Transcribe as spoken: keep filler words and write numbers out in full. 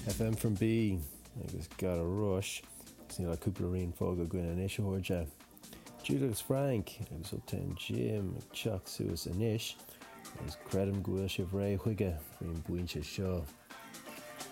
F M from B agus got a rush ní le cúpla rion fóg a gine an isis óide. Julius Frank agus ó ten Jim Chuck suas an isis agus credum gohfuil si bhré chuige rion buinte seo.